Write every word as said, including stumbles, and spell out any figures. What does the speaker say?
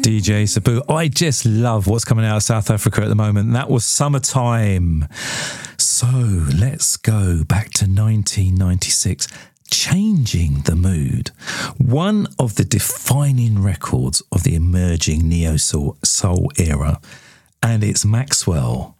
D J Sabu. I just love what's coming out of South Africa at the moment. That was Summertime. So let's go back to nineteen ninety-six. Changing the Mood. One of the defining records of the emerging neo-soul soul era. And it's Maxwell